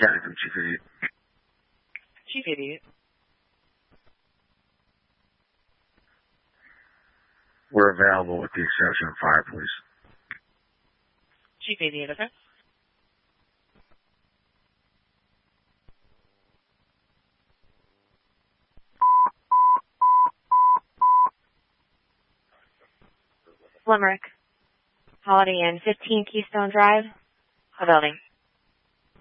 Captain from Chief Idiot. Chief Idiot. We're available with the exception of fire, please. Chief Idiot, okay? Limerick. Holiday Inn, 15 Keystone Drive. A building.